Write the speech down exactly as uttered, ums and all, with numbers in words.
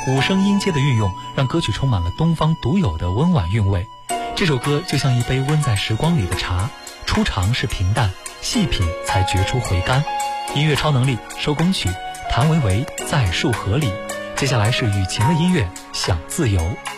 五声音阶的运用让歌曲充满了东方独有的温婉韵味。这首歌就像一杯温在时光里的茶，初尝是平淡，细品才觉出回甘。音乐超能力收工曲，谭维维在树河里。接下来是雨晴的音乐，想自由。